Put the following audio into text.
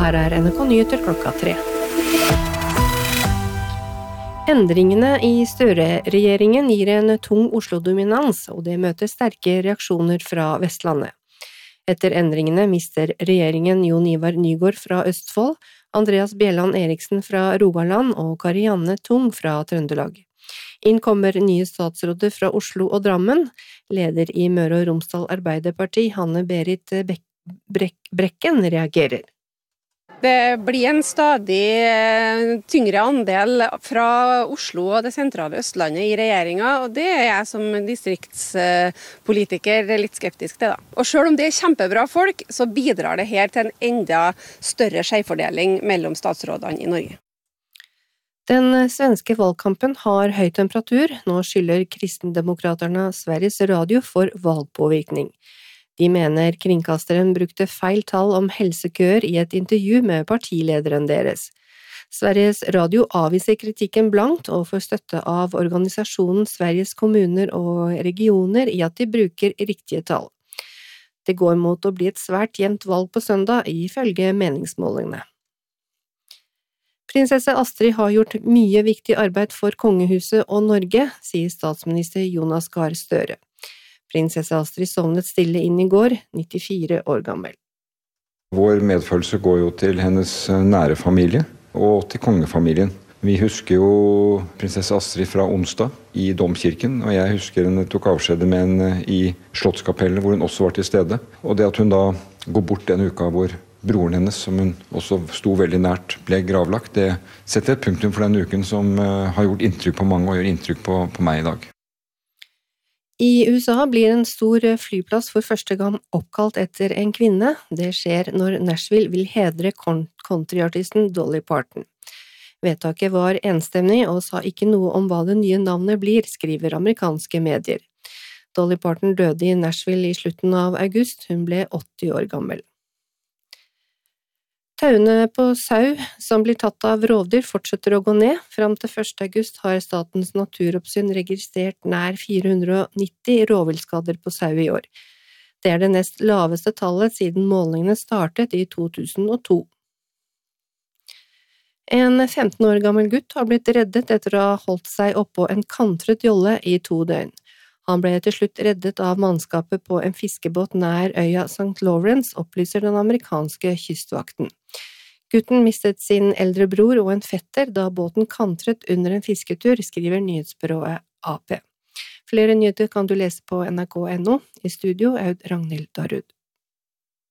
her NRK Nyheter 3. Endringene i Støre-regjeringen gir en tung Oslo-dominans, og det møter sterke reaksjoner fra Vestlandet. Etter endringene mister regjeringen Jon Ivar Nygård fra Østfold, Andreas Bjelland Eriksen fra Rogaland og Karianne Tung fra Trøndelag. Inn kommer nye statsråder fra Oslo og Drammen. Leder i Møre og Romsdal Arbeiderparti, Hanne-Berit Brekken, reagerer. Det blir en stadig tyngre andel fra Oslo og det sentrale Østlandet i regjeringen, og det er jeg som distriktspolitiker litt skeptisk til. Og selv om det er kjempebra folk, så bidrar det her til en enda større skjevfordeling mellom statsrådene i Norge. Den svenske valgkampen har høy temperatur. Nå skylder Kristendemokraterne Sveriges Radio for valgpåvirkning. De mener kringkasteren brukte feil tall om helsekøer i et intervju med partilederen deres. Sveriges Radio avviser kritikken blankt og får støtte av organisasjonen Sveriges kommuner og regioner i at de bruker riktige tall. Det går mot å bli et svært jevnt valg på søndag, ifølge meningsmålingene. Prinsesse Astrid har gjort mye viktig arbeid for kongehuset og Norge, sier statsminister Jonas Gahr Støre. Prinsesse Astrid sovnet stille inn i går, 94 år gammel. Vår medfølelse går jo til hennes nære familie og til kongefamilien. Vi husker jo prinsesse Astrid fra onsdag i Domkirken, og jeg husker henne tok avskjed med henne i Slottskapellet, hvor hun også var til stede. Og det at hun da går bort den uka hvor broren hennes, som hun også sto veldig nært, ble gravlagt, det setter et punktum for den uken som har gjort inntrykk på mange og gjør inntrykk på meg i dag. I USA blir en stor flyplass for første gang oppkalt etter en kvinne. Det skjer når Nashville vil hedre countryartisten Dolly Parton. Vedtaket var enstemmig og sa ikke noe om hva det nye navnet blir, skriver amerikanske medier. Dolly Parton døde i Nashville i slutten av august. Hun ble 80 år gammel. Tauene på sau som blir tatt av rovdyr fortsetter å gå ned. Fram til 1. august har Statens naturoppsyn registrert nær 490 rovviltskader på sau i år. Det er det nest laveste tallet siden målingene startet i 2002. En 15 år gammel gutt har blitt reddet etter å ha holdt seg oppå en kantret jolle i 2 døgn. Han ble til slutt reddet av mannskapet på en fiskebåt nær øya St. Lawrence, opplyser den amerikanske kystvakten. Gutten mistet sin eldre bror og en fetter da båten kantret under en fisketur, skriver nyhetsbyrået AP. Flere nyheter kan du lese på nrk.no. I studio Aud Ragnhild Darud.